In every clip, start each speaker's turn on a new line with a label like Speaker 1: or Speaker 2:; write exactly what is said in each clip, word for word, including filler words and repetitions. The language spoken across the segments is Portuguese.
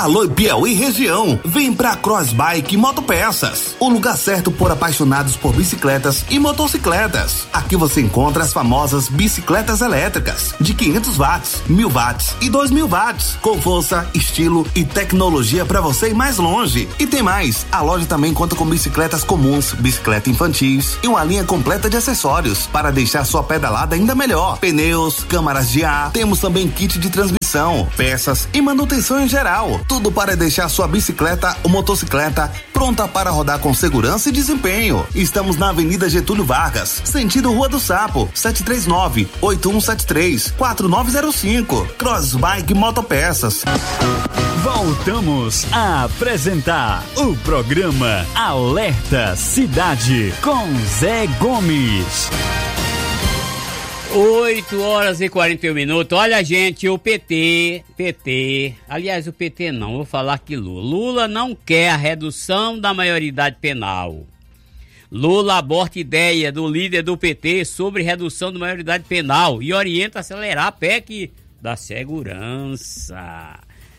Speaker 1: Alô Piauí região, vem pra Cross Bike Motopeças, o lugar certo por apaixonados por bicicletas e motocicletas. Aqui você encontra as famosas bicicletas elétricas de quinhentos watts, mil watts e dois mil watts, com força, estilo e tecnologia para você ir mais longe. E tem mais, a loja também conta com bicicletas comuns, bicicleta infantis e uma linha completa de acessórios para deixar sua pedalada ainda melhor. Pneus, câmaras de ar, temos também kit de transmissão, peças e manutenção em geral. Tudo para deixar sua bicicleta ou motocicleta pronta para rodar com segurança e desempenho. Estamos na Avenida Getúlio Vargas, sentido Rua do Sapo, sete três nove, oito um sete três, quatro nove zero cinco. Cross Bike Motopeças.
Speaker 2: Voltamos a apresentar o programa Alerta Cidade com Zé Gomes.
Speaker 3: oito horas e quarenta e um minutos. Olha, gente, o P T, P T, aliás, o P T não, vou falar que Lula. Lula não quer a redução da maioridade penal. Lula aborta ideia do líder do P T sobre redução da maioridade penal e orienta a acelerar a P E C da segurança.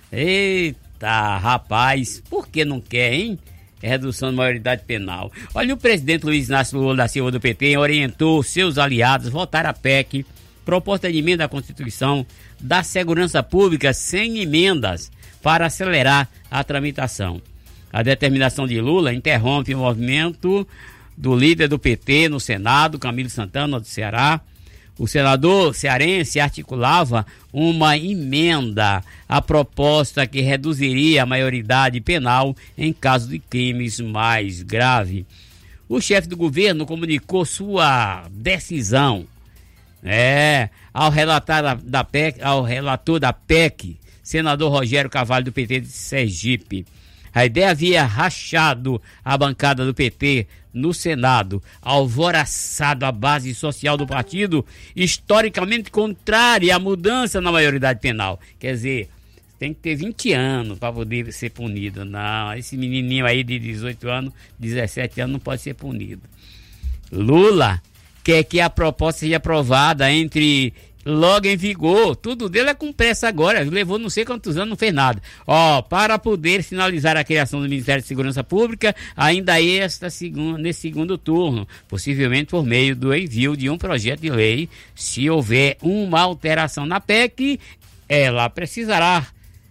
Speaker 3: Eita, rapaz, por que não quer, hein? Redução da maioridade penal. Olha, o presidente Luiz Inácio Lula da Silva do P T orientou seus aliados a votar a P E C, proposta de emenda à Constituição da Segurança Pública sem emendas, para acelerar a tramitação. A determinação de Lula interrompe o movimento do líder do P T no Senado, Camilo Santana, do Ceará. O senador cearense articulava uma emenda à proposta que reduziria a maioridade penal em caso de crimes mais graves. O chefe do governo comunicou sua decisão, é, ao relatar da, da P E C, ao relator da P E C, senador Rogério Carvalho, do P T de Sergipe. A ideia havia rachado a bancada do P T no Senado, alvoroçado a base social do partido, historicamente contrária à mudança na maioridade penal. Quer dizer, tem que ter vinte anos para poder ser punido. Não, esse menininho aí de dezoito anos, dezessete anos não pode ser punido. Lula quer que a proposta seja aprovada entre logo em vigor. Tudo dele é com pressa agora. Levou não sei quantos anos, não fez nada. Ó, para poder finalizar a criação do Ministério de Segurança Pública, ainda esta segunda, nesse segundo turno, possivelmente por meio do envio de um projeto de lei. Se houver uma alteração na P E C, ela precisará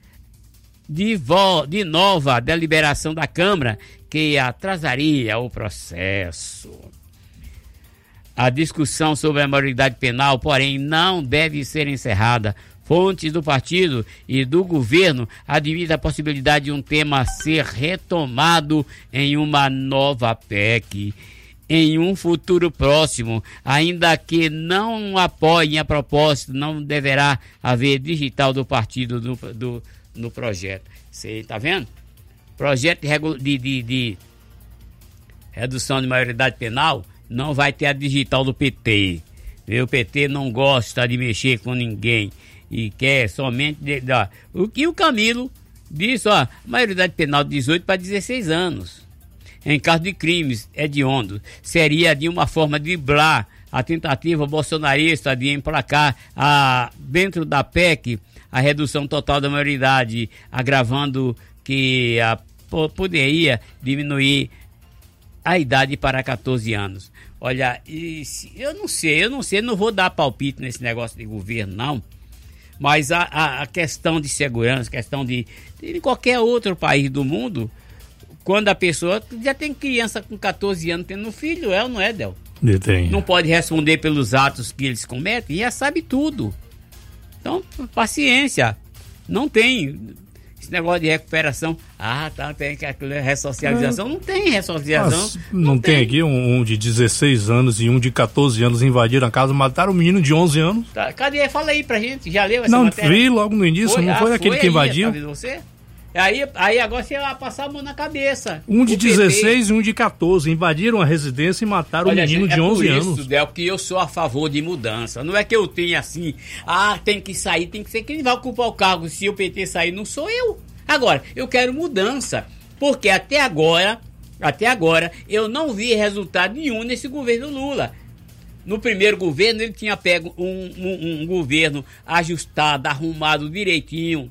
Speaker 3: de, vo, de nova deliberação da Câmara, que atrasaria o processo. A discussão sobre a maioridade penal, porém, não deve ser encerrada. Fontes do partido e do governo admitem a possibilidade de um tema ser retomado em uma nova P E C em um futuro próximo, ainda que não apoiem a proposta, não deverá haver digital do partido do, do, no projeto. Você está vendo? Projeto de, de, de, de redução de maioridade penal não vai ter a digital do P T. O P T não gosta de mexer com ninguém e quer somente... De, de, ó, o que o Camilo disse, ó, maioridade penal de dezoito para dezesseis anos. Em caso de crimes hediondos, seria de uma forma de driblar a tentativa bolsonarista de emplacar a, dentro da P E C a redução total da maioridade, agravando que a, poderia diminuir a idade para catorze anos. Olha, isso, eu não sei, eu não sei, não vou dar palpite nesse negócio de governo, não. Mas a, a, a questão de segurança, questão de, de qualquer outro país do mundo, quando a pessoa já tem criança com catorze anos tendo filho, é ou não é, Del?
Speaker 4: Tem.
Speaker 3: Não pode responder pelos atos que eles cometem, já sabe tudo. Então, paciência. Não tem esse negócio de recuperação. Ah, tá, tem que ressocialização. É. Não tem ressocialização.
Speaker 4: Mas não, não tem, tem aqui um, um de dezesseis anos e um de catorze anos invadiram a casa, mataram um menino de onze anos.
Speaker 3: Tá, cadê? Fala aí pra gente. Já leu essa
Speaker 4: não,
Speaker 3: matéria?
Speaker 4: Não, vi logo no início. Foi, não foi ah, aquele foi que invadiu?
Speaker 3: Aí, você? Aí, aí agora você vai passar a mão na cabeça.
Speaker 4: Um de dezesseis e um de catorze. Invadiram a residência e mataram Olha, um menino gente, de onze anos. É por isso,
Speaker 3: Del, que eu sou a favor de mudança. Não é que eu tenha assim, ah, tem que sair, tem que ser. Quem vai ocupar o cargo se o P T sair? Não sou eu. Agora, eu quero mudança. Porque até agora, até agora, eu não vi resultado nenhum nesse governo Lula. No primeiro governo, ele tinha pego um, um, um governo ajustado, arrumado direitinho.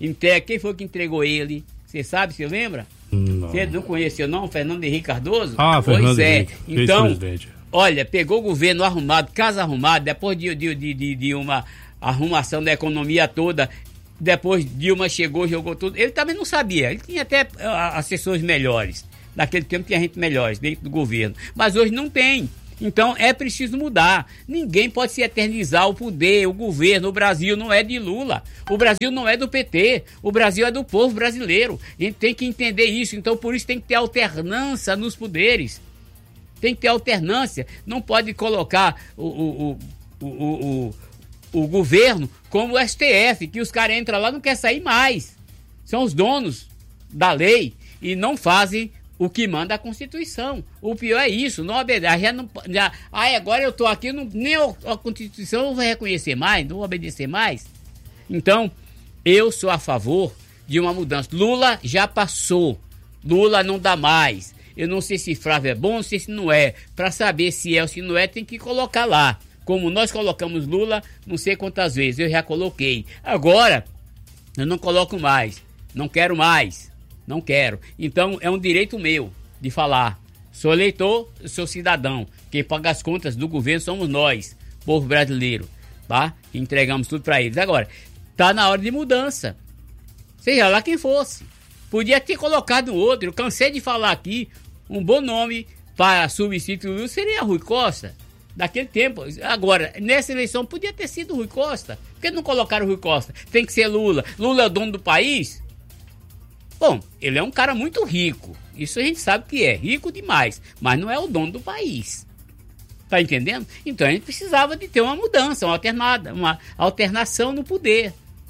Speaker 3: Entrega, quem foi que entregou ele? Você sabe, você lembra?
Speaker 4: Não.
Speaker 3: Você não conheceu não, Fernando Henrique Cardoso?
Speaker 4: Ah, Fernando
Speaker 3: Pois é.
Speaker 4: Henrique,
Speaker 3: Então,
Speaker 4: ex-presidente.
Speaker 3: olha, pegou o governo arrumado, casa arrumada, depois de, de, de, de, de uma arrumação da economia toda, depois Dilma chegou, jogou tudo. Ele também não sabia, ele tinha até uh, assessores melhores. Naquele tempo tinha gente melhores dentro do governo, mas hoje não tem. Então é preciso mudar. Ninguém pode se eternizar o poder, o governo. O Brasil não é de Lula. O Brasil não é do P T. O Brasil é do povo brasileiro. A gente tem que entender isso. Então por isso tem que ter alternância nos poderes. Tem que ter alternância. Não pode colocar o, o, o, o, o, o governo como o S T F, que os caras entram lá e não querem sair mais. São os donos da lei e não fazem o que manda a Constituição. O pior é isso, não obedece. Já não, já, ah, agora eu estou aqui, não, nem a Constituição não vai reconhecer mais, não vou obedecer mais. Então, eu sou a favor de uma mudança. Lula já passou, Lula não dá mais. Eu não sei se Flávio é bom, não sei se não é. Para saber se é ou se não é, tem que colocar lá. Como nós colocamos Lula, não sei quantas vezes, eu já coloquei. Agora, eu não coloco mais, não quero mais. Não quero. Então, é um direito meu de falar. Sou eleitor, sou cidadão. Quem paga as contas do governo somos nós, povo brasileiro, tá? Que entregamos tudo para eles. Agora, tá na hora de mudança. Seja lá quem fosse. Podia ter colocado outro. Eu cansei de falar aqui, um bom nome para substituir seria Rui Costa. Daquele tempo. Agora, nessa eleição podia ter sido Rui Costa. Por que não colocaram Rui Costa? Tem que ser Lula. Lula é o dono do país? Bom, ele é um cara muito rico, isso a gente sabe que é, rico demais, mas não é o dono do país, tá entendendo? Então a gente precisava de ter uma mudança, uma alternada, uma alternação no poder,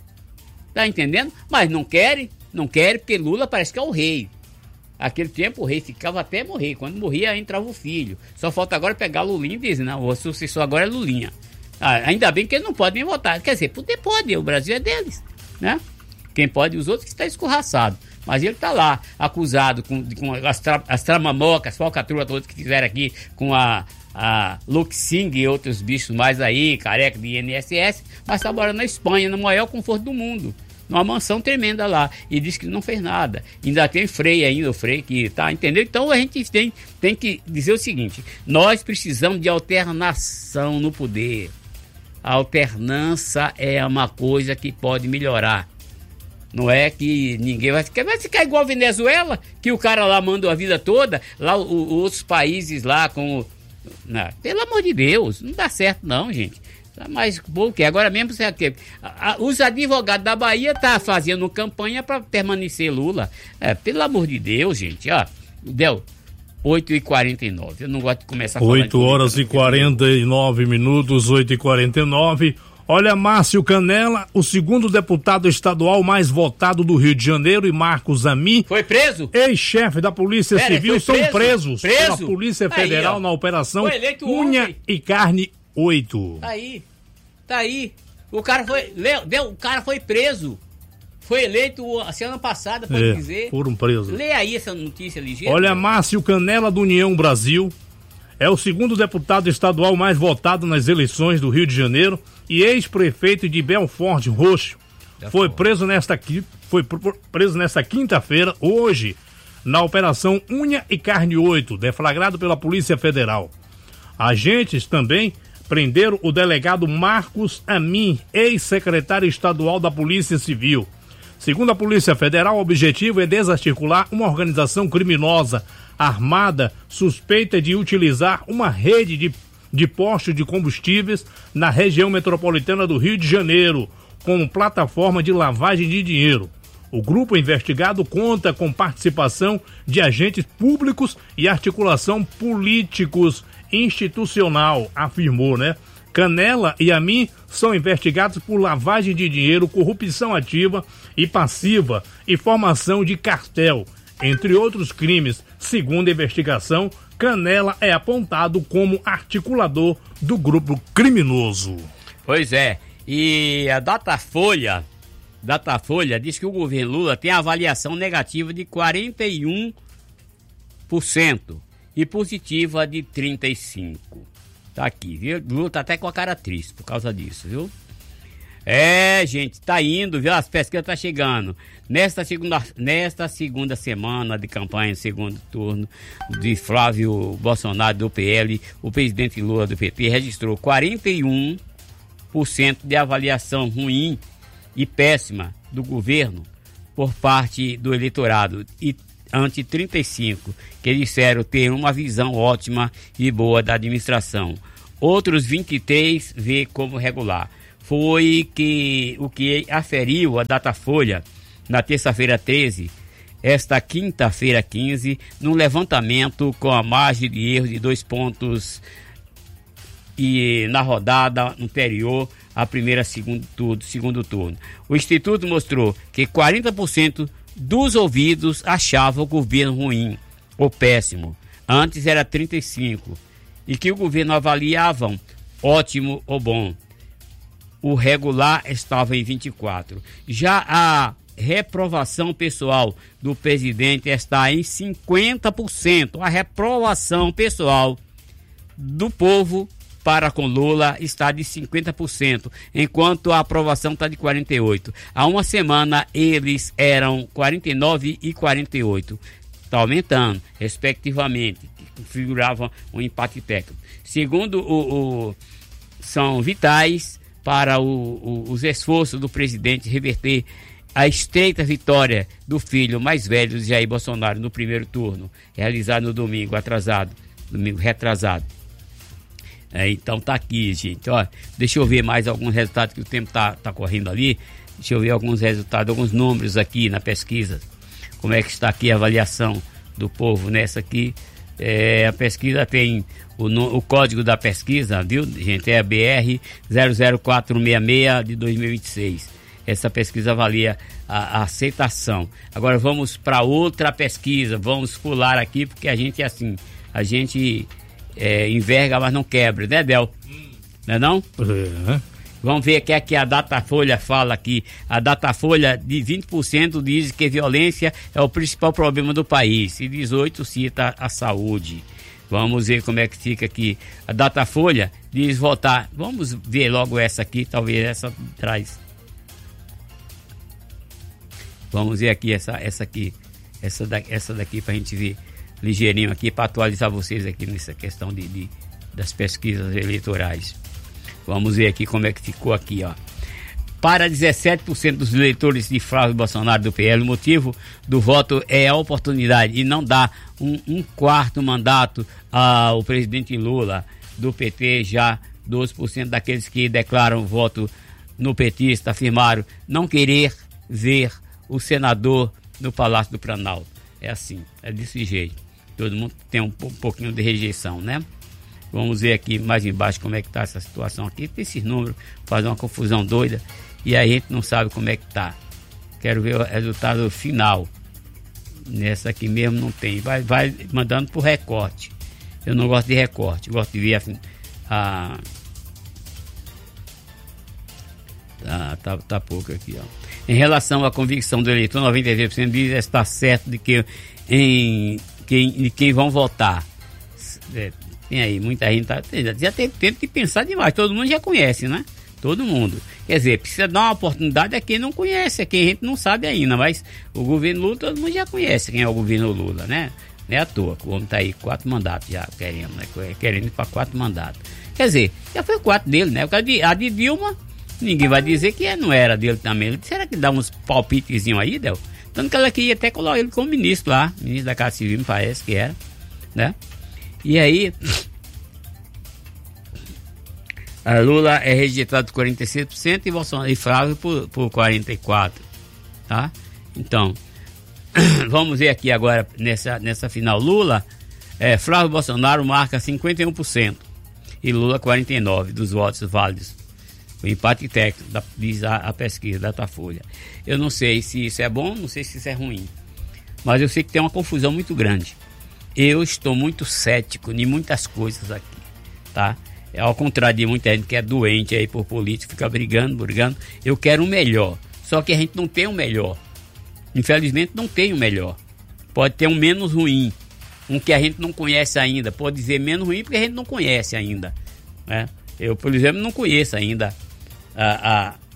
Speaker 3: tá entendendo? Mas não querem, não querem, porque Lula parece que é o rei. Aquele tempo o rei ficava até morrer, quando morria entrava o filho, só falta agora pegar Lulinha e dizer, não, o sucessor agora é Lulinha. Ah, ainda bem que ele não pode nem votar, quer dizer, poder pode, o Brasil é deles, né? Quem pode, os outros que estão escorraçados. Mas ele está lá, acusado com, com as, tra, as tramamocas, falcatrua todas que fizeram aqui com a, a Luxing e outros bichos mais aí, careca de I N S S, mas está morando na Espanha, no maior conforto do mundo, numa mansão tremenda lá, e diz que não fez nada. Ainda tem Frei ainda, o Frei que tá, entendeu? Então a gente tem, tem que dizer o seguinte, nós precisamos de alternação no poder. A alternância é uma coisa que pode melhorar. Não é que ninguém vai ficar, vai ficar igual a Venezuela, que o cara lá mandou a vida toda, lá o, o, outros países lá com... Não, pelo amor de Deus, não dá certo não, gente. Mas bom que agora mesmo você, a, a, os advogados da Bahia tá fazendo campanha para permanecer Lula. É, pelo amor de Deus, gente, ó, deu oito e quarenta e nove. Eu não gosto de começar a falar
Speaker 4: oito horas e quarenta e nove minutos, oito e quarenta e nove. Olha, Márcio Canela, o segundo deputado estadual mais votado do Rio de Janeiro, e Marcos Amin,
Speaker 3: foi preso?
Speaker 4: Ex-chefe da Polícia
Speaker 3: Pera,
Speaker 4: Civil, são
Speaker 3: preso?
Speaker 4: presos
Speaker 3: preso?
Speaker 4: pela Polícia Federal aí, na Operação Unha
Speaker 3: ontem.
Speaker 4: e Carne oito.
Speaker 3: Tá aí, tá aí. O cara foi, deu, o cara foi preso. Foi eleito a semana passada, pode
Speaker 4: é,
Speaker 3: dizer.
Speaker 4: Foram presos.
Speaker 3: Lê aí essa notícia ligeira.
Speaker 4: Olha, Márcio Canela do União Brasil é o segundo deputado estadual mais votado nas eleições do Rio de Janeiro e ex-prefeito de Belford Roxo. Foi preso nesta, foi preso nesta quinta-feira, hoje, na Operação Unha e Carne oito, deflagrado pela Polícia Federal. Agentes também prenderam o delegado Marcos Amin, ex-secretário estadual da Polícia Civil. Segundo a Polícia Federal, o objetivo é desarticular uma organização criminosa armada suspeita de utilizar uma rede de, de postos de combustíveis na região metropolitana do Rio de Janeiro, como plataforma de lavagem de dinheiro. O grupo investigado conta com participação de agentes públicos e articulação políticos institucional, afirmou, né? Canela e Amin são investigados por lavagem de dinheiro, corrupção ativa e passiva e formação de cartel, entre outros crimes. Segundo a investigação, Canela é apontado como articulador do grupo criminoso.
Speaker 3: Pois é, e a Datafolha, Datafolha diz que o governo Lula tem avaliação negativa de quarenta e um por cento e positiva de trinta e cinco por cento. Tá aqui, viu? Lula tá até com a cara triste por causa disso, viu? É, gente, tá indo, viu? As pesquisas tá chegando. Nesta segunda, nesta segunda semana de campanha, segundo turno, de Flávio Bolsonaro do P L, o presidente Lula do P T registrou quarenta e um por cento de avaliação ruim e péssima do governo por parte do eleitorado e ante trinta e cinco que disseram ter uma visão ótima e boa da administração. Outros vinte e três vê como regular. Foi que o que aferiu a Datafolha na terça-feira treze, esta quinta-feira quinze, num levantamento com a margem de erro de dois pontos e na rodada anterior à primeira segundo turno, segundo turno. O Instituto mostrou que quarenta por cento dos ouvidos achavam o governo ruim ou péssimo. Antes era trinta e cinco por cento. E que o governo avaliavam ótimo ou bom. O regular estava em vinte e quatro por cento. Já a reprovação pessoal do presidente está em cinquenta por cento. A reprovação pessoal do povo para com Lula está de cinquenta por cento, enquanto a aprovação está de quarenta e oito por cento. Há uma semana eles eram quarenta e nove por cento e quarenta e oito por cento. Está aumentando, respectivamente, que configuravam um empate técnico. Segundo o, o são vitais para o, o, os esforços do presidente reverter a estreita vitória do filho mais velho de Jair Bolsonaro no primeiro turno, realizado no domingo atrasado, domingo retrasado. É, então tá aqui, gente. Ó, deixa eu ver mais alguns resultados que o tempo tá, tá correndo ali. Deixa eu ver alguns resultados, alguns números aqui na pesquisa. Como é que está aqui a avaliação do povo nessa aqui? É, a pesquisa tem o, o código da pesquisa, viu, gente? É a B R zero zero quatro seis seis de dois mil e vinte e seis. Essa pesquisa avalia a, a aceitação. Agora vamos para outra pesquisa. Vamos pular aqui porque a gente é assim, a gente é, enverga, mas não quebra, né, Del? Hum. Não é não? É. Vamos ver o que é que a Datafolha fala aqui. A Datafolha de vinte por cento diz que violência é o principal problema do país. E dezoito por cento cita a saúde. Vamos ver como é que fica aqui. A Datafolha diz votar. Vamos ver logo essa aqui, talvez essa traz. Vamos ver aqui essa, essa aqui. Essa, da, essa daqui pra gente ver ligeirinho aqui, para atualizar vocês aqui nessa questão de, de, das pesquisas eleitorais. Vamos ver aqui como é que ficou aqui, ó. Para dezessete por cento dos eleitores de Flávio Bolsonaro do P L, o motivo do voto é a oportunidade e não dá um, um quarto mandato ao presidente Lula. Do P T, já doze por cento daqueles que declaram voto no petista afirmaram não querer ver o senador no Palácio do Planalto. É assim, é desse jeito. Todo mundo tem um, um pouquinho de rejeição, né? Vamos ver aqui mais embaixo como é que tá essa situação aqui. Tem esses números, faz uma confusão doida. E aí a gente não sabe como é que tá. Quero ver o resultado final. Nessa aqui mesmo não tem. Vai, vai mandando por recorte. Eu não gosto de recorte. Gosto de ver a... a tá, tá, tá pouco aqui, ó. Em relação à convicção do eleitor, noventa e três por cento diz estar certo de que em quem, de quem vão votar. É, tem aí, muita gente tá, já teve tempo de pensar demais, todo mundo já conhece, né? Todo mundo. Quer dizer, precisa dar uma oportunidade a quem não conhece, a quem a gente não sabe ainda, mas o governo Lula, todo mundo já conhece quem é o governo Lula, né? Não é à toa, o homem tá aí, quatro mandatos já querendo, né? Querendo ir para quatro mandatos. Quer dizer, já foi quatro dele, né? A de Dilma, ninguém vai dizer que não era dele também. Será que dá uns palpitezinhos aí, Del? Tanto que ela queria até colocar ele como ministro lá, ministro da Casa Civil, me parece que era, né? E aí, a Lula é rejeitado por quarenta e seis por cento e Bolsonaro e Flávio por, por quarenta e quatro por cento, tá? Então, vamos ver aqui agora nessa, nessa final. Lula, é, Flávio Bolsonaro marca cinquenta e um por cento e Lula quarenta e nove por cento dos votos válidos. O empate técnico, da, diz a, a pesquisa da Datafolha. Eu não sei se isso é bom, não sei se isso é ruim, mas eu sei que tem uma confusão muito grande. Eu estou muito cético em muitas coisas aqui, tá? É ao contrário de muita gente que é doente aí por político, fica brigando, brigando. Eu quero o melhor, só que a gente não tem o melhor. Infelizmente não tem o melhor. Pode ter um menos ruim, um que a gente não conhece ainda. Pode dizer menos ruim porque a gente não conhece ainda, né? Eu, por exemplo, não conheço ainda a, a,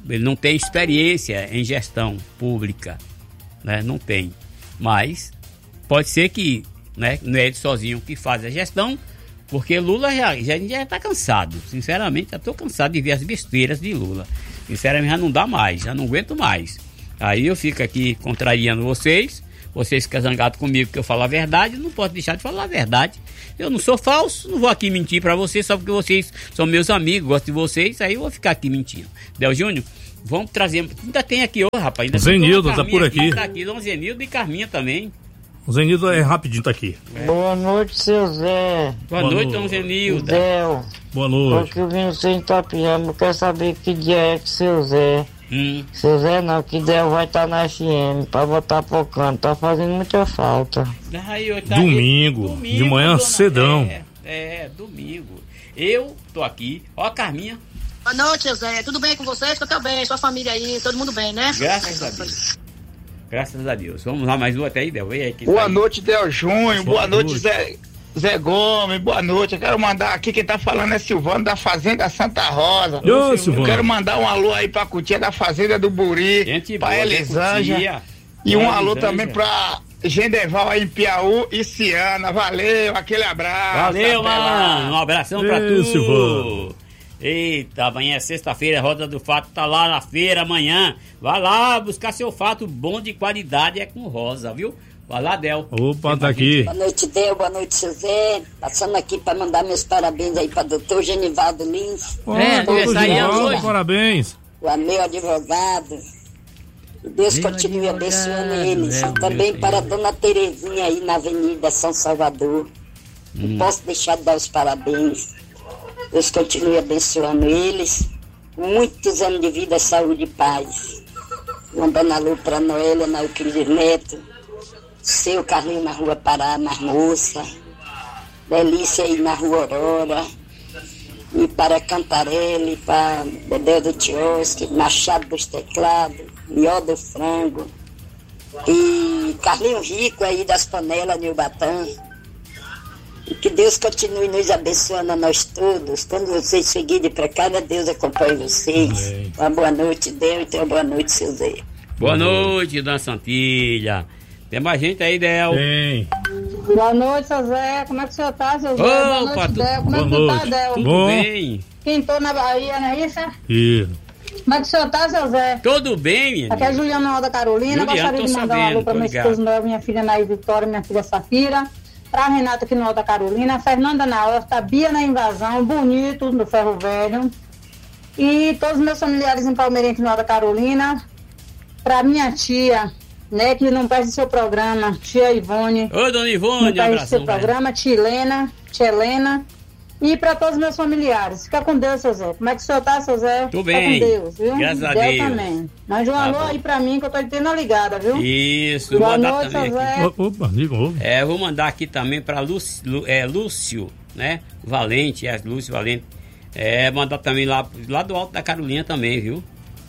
Speaker 3: ele não tem experiência em gestão pública, né? Não tem. Mas pode ser que, né, não é ele sozinho que faz a gestão, porque Lula já já já está cansado. Sinceramente, já estou cansado de ver as besteiras de Lula. Sinceramente, já não dá mais, já não aguento mais. Aí eu fico aqui contrariando vocês, vocês ficam zangados comigo que eu falo a verdade, não posso deixar de falar a verdade. Eu não sou falso, não vou aqui mentir pra vocês, só porque vocês são meus amigos, gosto de vocês, aí eu vou ficar aqui mentindo. Del Júnior, vamos trazer, ainda tem aqui, ô rapaz. Ainda
Speaker 4: Zenildo tá por aqui.
Speaker 3: Tá aqui, Dom Zenildo e Carminha também.
Speaker 4: O Zenildo é rapidinho, tá aqui.
Speaker 5: É. Boa noite, seu Zé.
Speaker 3: Boa, Boa noite, Dom Zenildo.
Speaker 5: Del.
Speaker 4: Boa noite.
Speaker 5: Porque eu vim você em Itapiama, eu quero saber que dia é que seu Zé. Hum. Seu Zé não, que Del vai estar tá na F M pra botar focando, tá fazendo muita falta.
Speaker 3: Ai, eu, tá
Speaker 4: domingo, domingo, de manhã dona, cedão.
Speaker 3: É, é, domingo. Eu tô aqui, ó a Carminha.
Speaker 6: Boa noite, seu Zé. Tudo bem com vocês? Que eu tô bem, sua família aí, todo mundo bem, né?
Speaker 3: Graças a Deus. Graças a Deus. Vamos lá mais uma até aí, Del. Aí,
Speaker 7: boa tá noite, Del Júnior. Boa, boa noite, noite, Zé. Zé Gomes, boa noite. Eu quero mandar aqui, quem tá falando é Silvano da Fazenda Santa Rosa.
Speaker 4: Ô,
Speaker 7: eu
Speaker 4: Silvano.
Speaker 7: Quero mandar um alô aí pra Cutia da Fazenda do Buri, gente pra boa, Elisângela. E um Elisângela. Alô também pra Gendeval aí em Piauí e Ciana. Valeu, aquele abraço.
Speaker 3: Valeu, mano. Um abração pra tu. Silvano. Eita, amanhã é sexta-feira, a Roda do Fato tá lá na feira amanhã. Vai lá buscar seu fato bom de qualidade, é com rosa, viu? Vai lá, Del.
Speaker 4: Opa, tá aqui.
Speaker 8: Boa noite, Del. Boa noite, seu Zé. Passando aqui pra mandar meus parabéns aí pra doutor Genivaldo Lins.
Speaker 4: Oh, é, aniversário hoje. Parabéns.
Speaker 8: O meu advogado. Que Deus meu continue advogado, abençoando eles. É, também Deus para a dona Terezinha aí na Avenida São Salvador. Hum. Não posso deixar de dar os parabéns. Deus continue abençoando eles. Muitos anos de vida, saúde e paz. Mandando alô pra Noélia, na Euclides Neto. Seu Carlinho na Rua Pará, na Moça, Delícia aí na Rua Aurora, e para Cantarelli, para Bebel do Tiosque, Machado dos Teclados, Mió do Frango, e Carlinho Rico aí das Panelas, Nilbatã. E que Deus continue nos abençoando a nós todos. Quando vocês seguirem para cada Deus acompanhe vocês. Amém. Uma boa noite, Deus, e uma boa noite, seu Zé.
Speaker 3: Boa noite, Dona Santilha. Tem mais gente aí, Del?
Speaker 4: Tem.
Speaker 6: Boa noite, seu Zé. Como é que o senhor tá, seu Zé?
Speaker 3: Opa,
Speaker 6: boa noite,
Speaker 3: tu...
Speaker 6: Del. Como é que
Speaker 4: tu
Speaker 6: tá, Del?
Speaker 3: Tudo
Speaker 4: bom?
Speaker 3: Bem.
Speaker 6: Quintou na Bahia, não é isso?
Speaker 4: Isso.
Speaker 6: Como é que o senhor tá, seu Zé?
Speaker 3: Tudo bem, minha
Speaker 6: Aqui é Juliana da Carolina.
Speaker 3: Juliana,
Speaker 6: gostaria de mandar sabendo, um alô pra minha esposa, minha filha Naí Vitória, minha filha Safira. Pra Renata aqui no Alto da Carolina. Fernanda na Horta, Bia na Invasão, Bonito no Ferro Velho. E todos os meus familiares em Palmeirense no Alto da Carolina. Pra minha tia, né, que não perde seu programa, tia Ivone.
Speaker 3: Ô, dona Ivone,
Speaker 6: não perde seu programa, tia Helena, tia Helena. E pra todos os meus familiares. Fica com Deus, seu Zé. Como é que o senhor tá, seu Zé?
Speaker 3: Tudo
Speaker 6: bem.
Speaker 3: Fica
Speaker 6: com Deus, viu?
Speaker 3: Graças a
Speaker 6: Deus.
Speaker 3: Deus.
Speaker 6: também. Mas um tá alô bom. Aí pra mim, que eu tô tendo a ligada, viu?
Speaker 3: Isso.
Speaker 6: Boa noite, seu Zé.
Speaker 4: Opa, de novo.
Speaker 3: É, vou mandar aqui também pra Lúcio, é, Lúcio, né? Valente, é, Lúcio Valente. É, mandar também lá, lá do Alto da Carolina também, viu?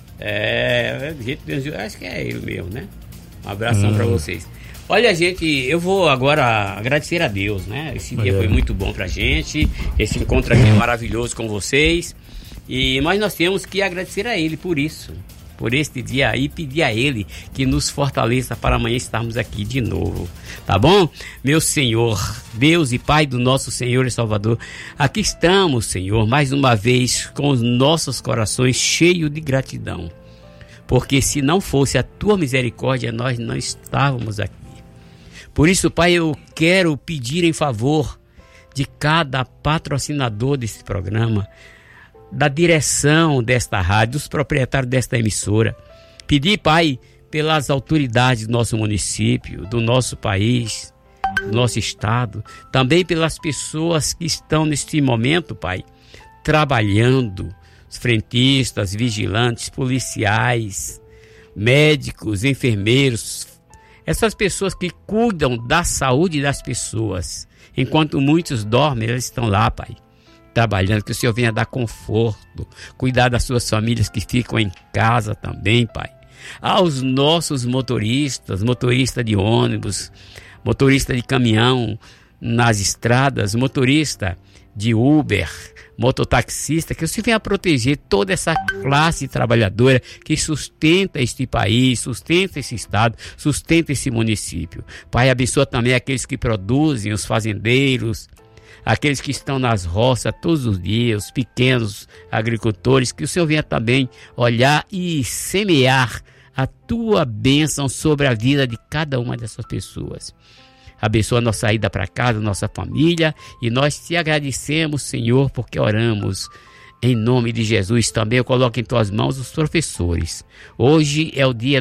Speaker 3: É, acho que é ele mesmo, né? Um abração hum. pra vocês. Olha, gente, eu vou agora agradecer a Deus, né? Esse dia é. foi muito bom pra gente, esse encontro aqui é maravilhoso com vocês. E, mas nós temos que agradecer a Ele por isso, por este dia aí, pedir a Ele que nos fortaleça para amanhã estarmos aqui de novo, tá bom? Meu Senhor, Deus e Pai do nosso Senhor e Salvador, aqui estamos, Senhor, mais uma vez com os nossos corações cheios de gratidão, porque se não fosse a Tua misericórdia, nós não estávamos aqui. Por isso, Pai, eu quero pedir em favor de cada patrocinador desse programa, da direção desta rádio, dos proprietários desta emissora. Pedir, Pai, pelas autoridades do nosso município, do nosso país, do nosso estado, também pelas pessoas que estão neste momento, Pai, trabalhando, os frentistas, vigilantes, policiais, médicos, enfermeiros, essas pessoas que cuidam da saúde das pessoas. Enquanto muitos dormem, eles estão lá, Pai, trabalhando. Que o Senhor venha dar conforto, cuidar das suas famílias que ficam em casa também, Pai. Aos nossos motoristas, motorista de ônibus, motorista de caminhão, nas estradas, motorista de Uber, mototaxista, que o Senhor venha proteger toda essa classe trabalhadora que sustenta este país, sustenta esse estado, sustenta esse município. Pai, abençoa também aqueles que produzem, os fazendeiros, aqueles que estão nas roças todos os dias, os pequenos agricultores, que o Senhor venha também olhar e semear a tua bênção sobre a vida de cada uma dessas pessoas. Abençoa a nossa ida para casa, nossa família, e nós te agradecemos, Senhor, porque oramos em nome de Jesus. Também eu coloco em tuas mãos os professores. Hoje é o dia